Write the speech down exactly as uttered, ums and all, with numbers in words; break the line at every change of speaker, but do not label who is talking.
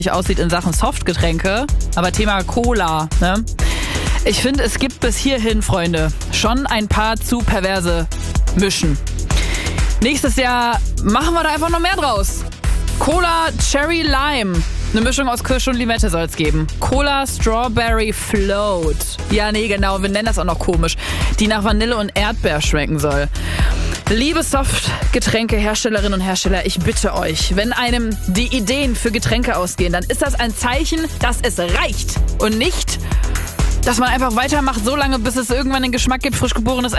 aussieht in Sachen Softgetränke, aber Thema Cola, ne? Ich finde, es gibt bis hierhin, Freunde, schon ein paar zu perverse Mischen. Nächstes Jahr machen wir da einfach noch mehr draus. Cola Cherry Lime. Eine Mischung aus Kirsche und Limette soll es geben. Cola Strawberry Float. Ja, nee, genau, wir nennen das auch noch komisch. Die nach Vanille und Erdbeer schmecken soll. Liebe Softgetränke-Herstellerinnen und Hersteller, ich bitte euch, wenn einem die Ideen für Getränke ausgehen, dann ist das ein Zeichen, dass es reicht. Und nicht, dass man einfach weitermacht, so lange, bis es irgendwann den Geschmack gibt, frisch geborenes